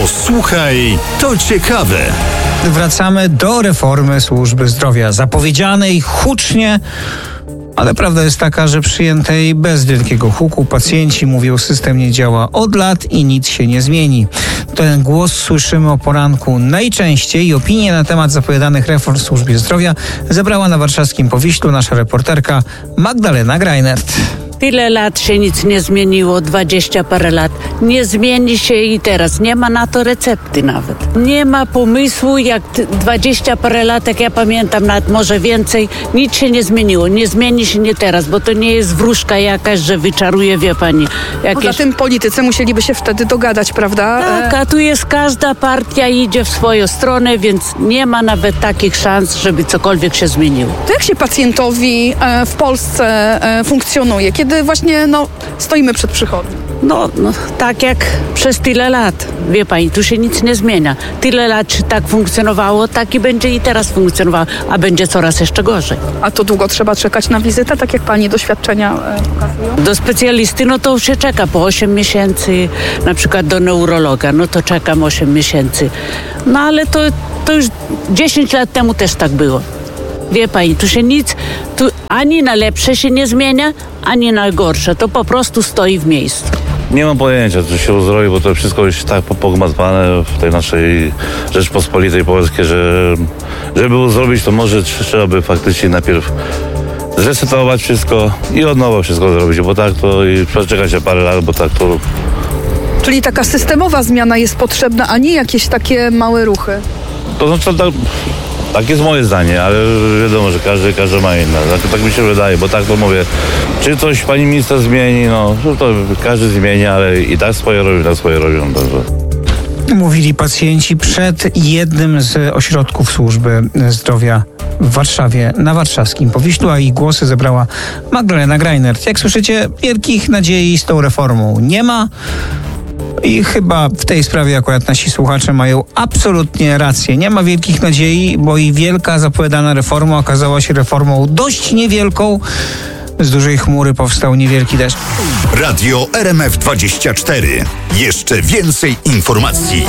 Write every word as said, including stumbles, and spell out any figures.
Posłuchaj, to ciekawe. Wracamy do reformy służby zdrowia, zapowiedzianej hucznie, ale prawda jest taka, że przyjętej bez wielkiego huku. Pacjenci mówią, system nie działa od lat i nic się nie zmieni. Ten głos słyszymy o poranku najczęściej i opinię na temat zapowiadanych reform w służbie zdrowia zebrała na warszawskim Powiślu nasza reporterka Magdalena Greinert. Tyle lat się nic nie zmieniło, dwadzieścia parę lat. Nie zmieni się i teraz. Nie ma na to recepty nawet. Nie ma pomysłu, jak dwadzieścia parę lat, jak ja pamiętam, nawet może więcej, nic się nie zmieniło. Nie zmieni się nie teraz, bo to nie jest wróżka jakaś, że wyczaruje, wie pani. Jakieś... Poza tym politycy musieliby się wtedy dogadać, prawda? Tak, a tu jest każda partia idzie w swoją stronę, więc nie ma nawet takich szans, żeby cokolwiek się zmieniło. To jak się pacjentowi w Polsce funkcjonuje? Kiedy właśnie no, stoimy przed przychodnią? No, no, tak jak przez tyle lat. Wie pani, tu się nic nie zmienia. Tyle lat tak funkcjonowało, tak i będzie i teraz funkcjonowało, a będzie coraz jeszcze gorzej. A to długo trzeba czekać na wizytę, tak jak pani doświadczenia e, pokazują? Do specjalisty, no to się czeka po osiem miesięcy, na przykład do neurologa, no to czekam osiem miesięcy. No ale to, to już dziesięć lat temu też tak było. Wie pani, tu się nic, tu ani na lepsze się nie zmienia, ani na gorsze. To po prostu stoi w miejscu. Nie mam pojęcia, co się uzdrowi, bo to wszystko jest tak pogmatwane w tej naszej Rzeczpospolitej Polskiej, że żeby uzdrowić, to może trzeba by faktycznie najpierw zresetować wszystko i od nowa wszystko zrobić, bo tak to i przeczekać się parę lat, bo tak to... Czyli taka systemowa zmiana jest potrzebna, a nie jakieś takie małe ruchy? To znaczy, tak, tak jest moje zdanie, ale wiadomo, że każdy, każdy ma inne. Tak, tak mi się wydaje, bo tak to mówię, czy coś pani minister zmieni, no to każdy zmieni, ale i tak swoje robią, tak swoje robią. Także. Mówili pacjenci przed jednym z ośrodków służby zdrowia w Warszawie, na warszawskim Powiślu, a ich głosy zebrała Magdalena Greinert. Jak słyszycie, wielkich nadziei z tą reformą nie ma. I chyba w tej sprawie akurat nasi słuchacze mają absolutnie rację. Nie ma wielkich nadziei, bo i wielka zapowiadana reforma okazała się reformą dość niewielką. Z dużej chmury powstał niewielki deszcz. Radio R M F dwadzieścia cztery. Jeszcze więcej informacji.